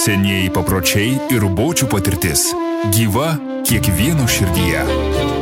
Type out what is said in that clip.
Senieji papročiai ir bočių patirtis. Gyva kiekvieno širdyje.